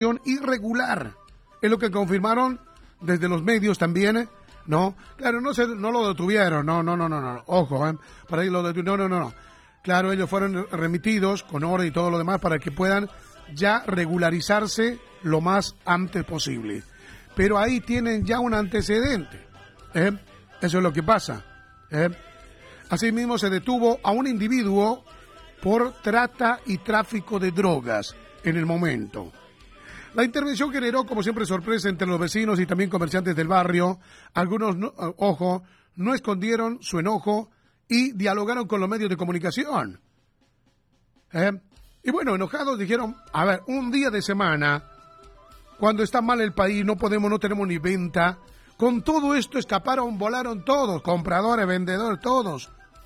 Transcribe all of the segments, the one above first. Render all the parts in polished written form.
irregular. Es lo que confirmaron desde los medios también, ¿no? Claro, no lo detuvieron, no. Ojo, para ahí lo detuvieron, no. Claro, ellos fueron remitidos con orden y todo lo demás para que puedan ya regularizarse lo más antes posible. Pero ahí tienen ya un antecedente, ¿eh? Eso es lo que pasa, ¿eh? Asimismo se detuvo a un individuo por trata y tráfico de drogas en el momento. La intervención generó, como siempre, sorpresa entre los vecinos y también comerciantes del barrio. Algunos, no escondieron su enojo y dialogaron con los medios de comunicación. Y bueno, enojados dijeron, a ver, un día de semana, cuando está mal el país, no tenemos ni venta. Con todo esto escaparon, volaron todos, compradores, vendedores, todos.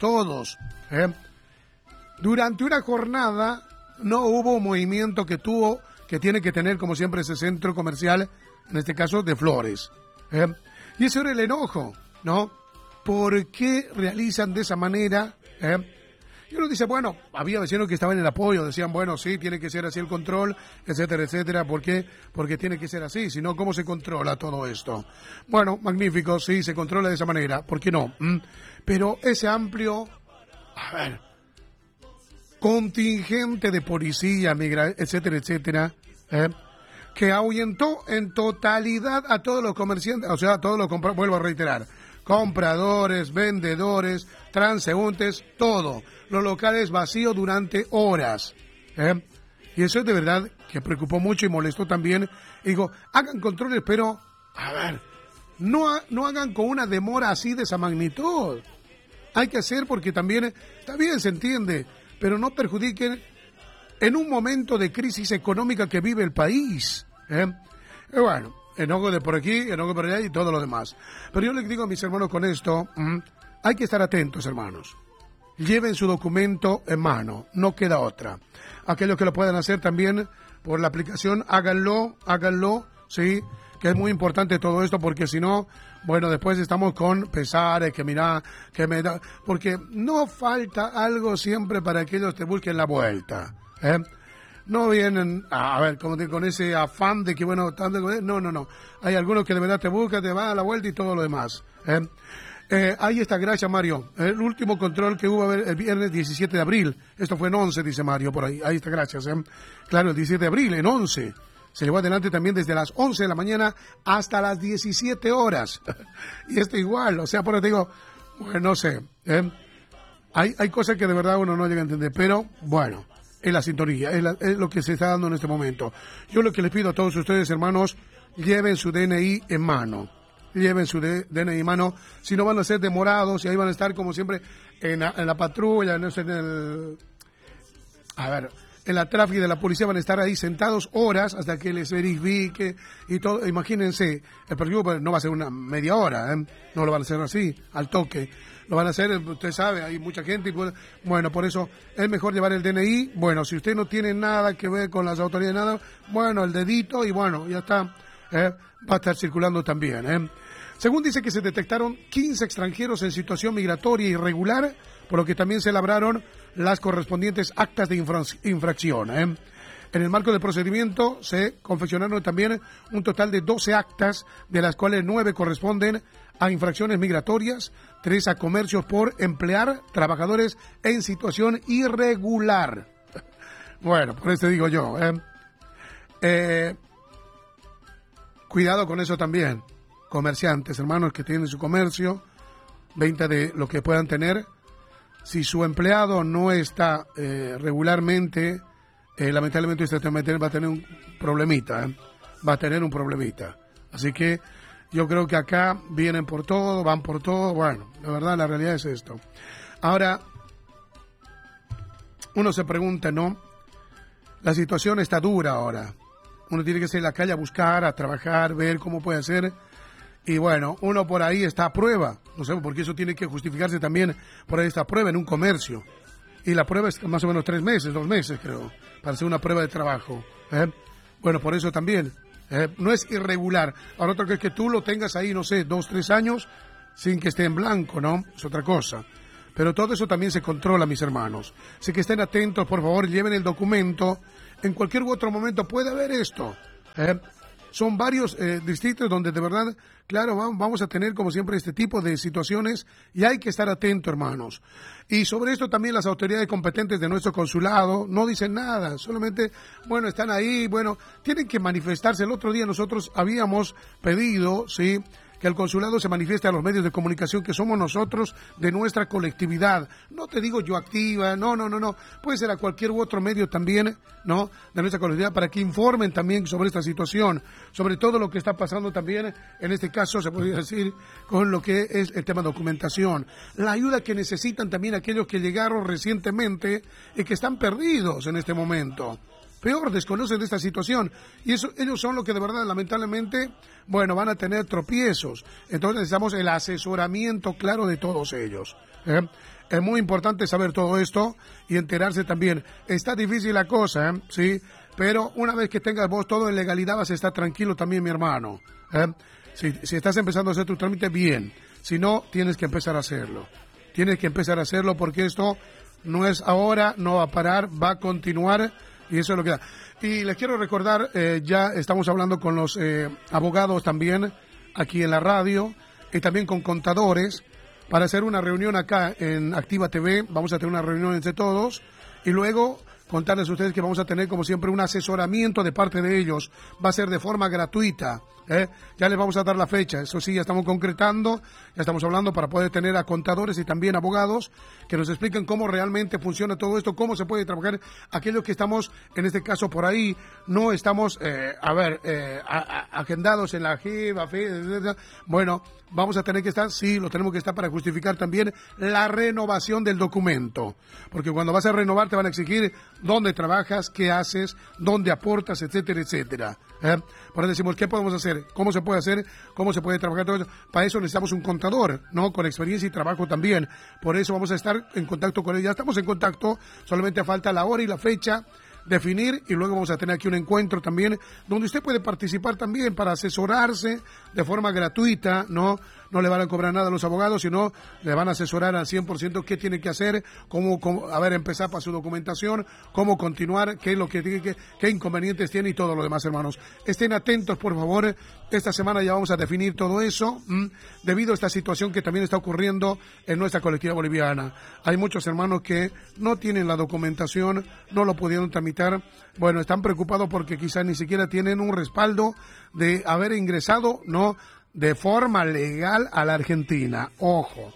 Durante una jornada no hubo movimiento que tiene que tener, como siempre, ese centro comercial, en este caso de Flores. Y ese era el enojo, ¿no? ¿Por qué realizan de esa manera? Y uno dice, bueno, había vecinos que estaban en el apoyo, decían, bueno, sí, tiene que ser así el control, etcétera. ¿Por qué? Porque tiene que ser así, si no, ¿cómo se controla todo esto? Bueno, magnífico, sí, se controla de esa manera, ¿por qué no? Pero ese amplio, contingente de policía, etcétera, que ahuyentó en totalidad a todos los comerciantes, o sea, a todos los vuelvo a reiterar, compradores, vendedores, transeúntes, todo, los locales vacíos durante horas, y eso es de verdad que preocupó mucho y molestó también. Y digo, hagan controles, pero, no hagan con una demora así de esa magnitud. Hay que hacer porque también, está bien, se entiende, pero no perjudiquen en un momento de crisis económica que vive el país. Y bueno, enojo de por aquí, enojo por allá y todo lo demás. Pero yo les digo a mis hermanos con esto, hay que estar atentos, hermanos. Lleven su documento en mano, no queda otra. Aquellos que lo puedan hacer también por la aplicación, háganlo, sí, que es muy importante todo esto, porque si no, bueno, después estamos con pesares, que mira, que me da, porque no falta algo siempre para que ellos te busquen la vuelta, No vienen, con ese afán de que, bueno, no. Hay algunos que de verdad te buscan, te van a la vuelta y todo lo demás, ahí está, gracias Mario. El último control que hubo el viernes 17 de abril, esto fue en 11, dice Mario por ahí está, gracias. Claro, el 17 de abril, en 11. Se llevó adelante también desde las 11 de la mañana hasta las 17 horas. Y esto igual, o sea, por eso te digo, bueno, no sé. Hay cosas que de verdad uno no llega a entender, pero bueno, es la sintonía, es lo que se está dando en este momento. Yo lo que les pido a todos ustedes, hermanos, lleven su DNI en mano. Lleven su DNI en mano, si no van a ser demorados y ahí van a estar como siempre en la patrulla, no sé, en la tráfico de la policía van a estar ahí sentados horas hasta que les verifique y todo. Imagínense, el periodo no va a ser una media hora, no lo van a hacer así, al toque. Lo van a hacer, usted sabe, hay mucha gente. Bueno, por eso es mejor llevar el DNI. Bueno, si usted no tiene nada que ver con las autoridades, nada, bueno, el dedito y bueno, ya está, va a estar circulando también, Según dice que se detectaron 15 extranjeros en situación migratoria irregular, por lo que también se labraron las correspondientes actas de infracción. En el marco del procedimiento se confeccionaron también un total de 12 actas, de las cuales 9 corresponden a infracciones migratorias, 3 a comercios por emplear trabajadores en situación irregular. Bueno, por eso digo yo, cuidado con eso también. Comerciantes, hermanos, que tienen su comercio, venta de lo que puedan tener. Si su empleado no está regularmente, lamentablemente usted va a tener un problemita, va a tener un problemita. Así que yo creo que acá vienen por todo, van por todo. Bueno, la verdad, la realidad es esto. Ahora, uno se pregunta, ¿no? La situación está dura ahora. Uno tiene que salir a la calle a buscar, a trabajar, ver cómo puede hacer. Y bueno, uno por ahí está a prueba, no sé, porque eso tiene que justificarse también, por ahí está a prueba en un comercio. Y la prueba es más o menos 3 meses, 2 meses creo, para hacer una prueba de trabajo. Bueno, por eso también, no es irregular. Ahora otra cosa es que tú lo tengas ahí, no sé, 2, 3 años, sin que esté en blanco, ¿no? Es otra cosa. Pero todo eso también se controla, mis hermanos. Así que estén atentos, por favor, lleven el documento. En cualquier otro momento puede haber esto. Son varios distritos donde de verdad, claro, vamos a tener como siempre este tipo de situaciones y hay que estar atento, hermanos. Y sobre esto también las autoridades competentes de nuestro consulado no dicen nada, solamente, bueno, están ahí, bueno, tienen que manifestarse. El otro día nosotros habíamos pedido, ¿sí?, que el consulado se manifieste a los medios de comunicación que somos nosotros de nuestra colectividad. No te digo yo activa, no. Puede ser a cualquier otro medio también, ¿no?, de nuestra colectividad para que informen también sobre esta situación, sobre todo lo que está pasando también, en este caso se podría decir, con lo que es el tema de documentación. La ayuda que necesitan también aquellos que llegaron recientemente y que están perdidos en este momento. Peor, desconocen de esta situación. Y eso, ellos son los que de verdad, lamentablemente, bueno, van a tener tropiezos. Entonces necesitamos el asesoramiento claro de todos ellos. Es muy importante saber todo esto y enterarse también. Está difícil la cosa, sí, pero una vez que tengas vos todo en legalidad vas a estar tranquilo también, mi hermano. Si estás empezando a hacer tu trámite, bien. Si no, tienes que empezar a hacerlo. Tienes que empezar a hacerlo porque esto no es ahora, no va a parar, va a continuar. Y eso es lo que da. Y les quiero recordar, ya estamos hablando con los abogados también aquí en la radio y también con contadores para hacer una reunión acá en Activa TV. Vamos a tener una reunión entre todos y luego contarles a ustedes que vamos a tener como siempre un asesoramiento de parte de ellos. Va a ser de forma gratuita. Ya les vamos a dar la fecha, eso sí, ya estamos concretando, ya estamos hablando para poder tener a contadores y también abogados que nos expliquen cómo realmente funciona todo esto, cómo se puede trabajar. Aquellos que estamos, en este caso por ahí, no estamos, agendados en la JEVA, bueno, vamos a tener que estar, sí, lo tenemos que estar para justificar también la renovación del documento, porque cuando vas a renovar te van a exigir dónde trabajas, qué haces, dónde aportas, etcétera, etcétera. Por eso decimos, ¿qué podemos hacer? ¿Cómo se puede hacer? ¿Cómo se puede trabajar todo eso? Para eso necesitamos un contador, ¿no? Con experiencia y trabajo también. Por eso vamos a estar en contacto con él. Ya estamos en contacto, solamente falta la hora y la fecha, definir, y luego vamos a tener aquí un encuentro también donde usted puede participar también para asesorarse de forma gratuita, ¿no? No le van a cobrar nada a los abogados, sino le van a asesorar al 100% qué tiene que hacer, cómo empezar para su documentación, cómo continuar, qué es lo que tiene, qué inconvenientes tiene y todo lo demás, hermanos. Estén atentos, por favor. Esta semana ya vamos a definir todo eso, debido a esta situación que también está ocurriendo en nuestra colectividad boliviana. Hay muchos hermanos que no tienen la documentación, no lo pudieron tramitar. Bueno, están preocupados porque quizás ni siquiera tienen un respaldo de haber ingresado, ¿no?, de forma legal a la Argentina. Ojo,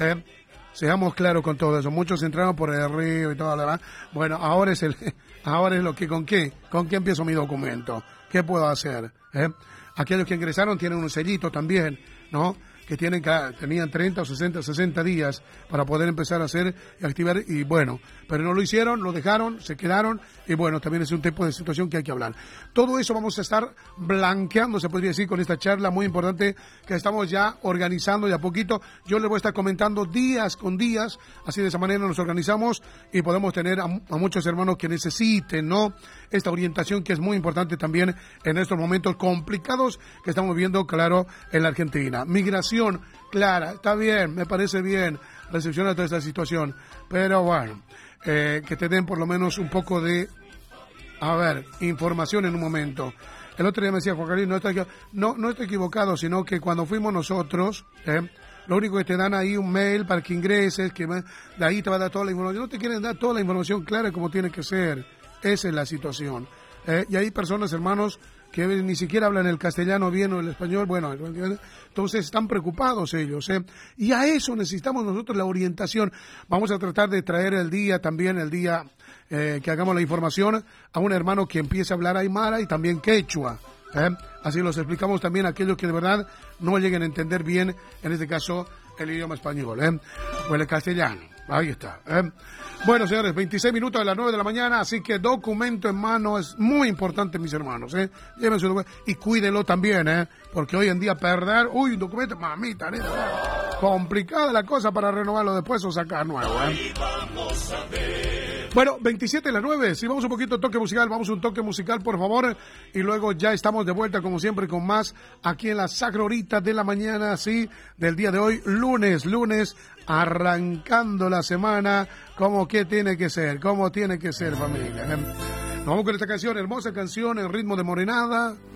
seamos claros con todo eso. Muchos entraron por el río y todo lo demás. Bueno, ahora es lo que, ¿con qué empiezo mi documento? ¿Qué puedo hacer? Aquellos que ingresaron tienen un sellito también, ¿no?, que tenían 30 o 60 días para poder empezar a hacer y activar, y bueno, pero no lo hicieron, lo dejaron, se quedaron, y bueno, también es un tipo de situación que hay que hablar. Todo eso vamos a estar blanqueando, se podría decir, con esta charla muy importante que estamos ya organizando de a poquito. Yo les voy a estar comentando días con días, así de esa manera nos organizamos y podemos tener a muchos hermanos que necesiten, ¿no?, esta orientación que es muy importante también en estos momentos complicados que estamos viendo, claro, en la Argentina. Migración, clara, está bien, me parece bien, recepciona toda esta situación, pero bueno, que te den por lo menos un poco de, información en un momento. El otro día me decía Juan Carlos, no estoy equivocado, sino que cuando fuimos nosotros, lo único que te dan ahí un mail para que ingreses, que de ahí te va a dar toda la información, no te quieren dar toda la información clara como tiene que ser. Esa es la situación. Y hay personas, hermanos, que ni siquiera hablan el castellano bien o el español, bueno, entonces están preocupados ellos, y a eso necesitamos nosotros la orientación. Vamos a tratar de traer el día que hagamos la información a un hermano que empiece a hablar aymara y también quechua, así los explicamos también a aquellos que de verdad no lleguen a entender bien, en este caso, el idioma español, o el castellano. Ahí está. Bueno, señores, 26 minutos de las 9 de la mañana, así que documento en mano es muy importante, mis hermanos. Lleven su documento y cuídenlo también, porque hoy en día perder, un documento, mamita, complicada la cosa para renovarlo después o sacar nuevo. Bueno, 27 de las 9, si vamos un poquito de toque musical, vamos un toque musical, por favor, y luego ya estamos de vuelta, como siempre, con más aquí en la Sacra Horita de la mañana, sí, del día de hoy, lunes, arrancando la semana, como que tiene que ser, familia. Vamos con esta canción, hermosa canción en ritmo de morenada.